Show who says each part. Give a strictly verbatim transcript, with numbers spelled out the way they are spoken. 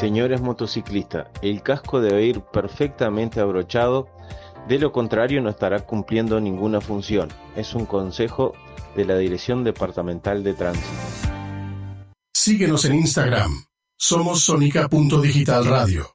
Speaker 1: Señores motociclistas, el casco debe ir perfectamente abrochado, de lo contrario no estará cumpliendo ninguna función. Es un consejo de la Dirección Departamental de Tránsito.
Speaker 2: Síguenos en Instagram. Somos sonica punto digital radio.